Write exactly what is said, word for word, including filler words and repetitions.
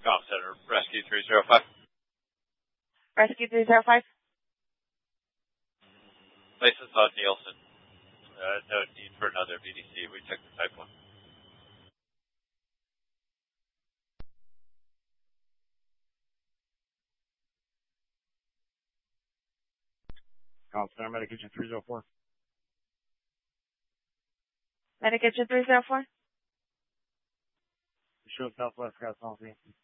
Comm Center, Rescue three zero five. Rescue three zero five. License on Nielsen. Uh, no need for another V D C. We took the type one. Comm Center, Medication three zero four. Medication three zero four. Show Southwest Gas Policy.